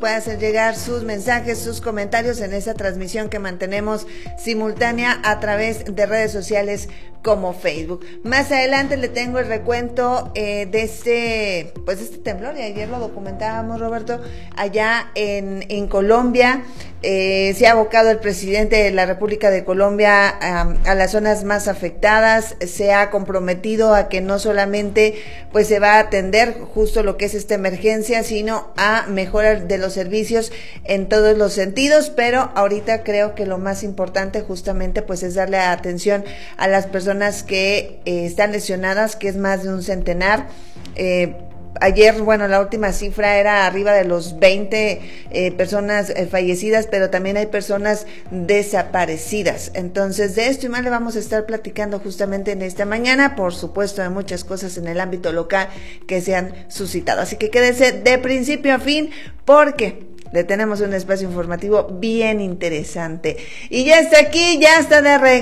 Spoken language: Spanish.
puede hacer llegar sus mensajes, sus comentarios en esta transmisión que mantenemos simultánea a través de redes sociales como Facebook. Más adelante le tengo el recuento de este temblor, y ayer lo documentábamos, Roberto, allá en Colombia. Se ha abocado el presidente de la República de Colombia a las zonas más afectadas, se ha comprometido a que no solamente pues se va a atender justo lo que es esta emergencia, sino a mejorar de los servicios en todos los sentidos, pero ahorita creo que lo más importante justamente pues es darle atención a las personas que están lesionadas, que es más de un centenar. Ayer, la última cifra era arriba de los 20 personas fallecidas, pero también hay personas desaparecidas. Entonces, de esto y más le vamos a estar platicando justamente en esta mañana, por supuesto, de muchas cosas en el ámbito local que se han suscitado. Así que quédese de principio a fin, porque le tenemos un espacio informativo bien interesante. Y ya está aquí, ya está de regreso.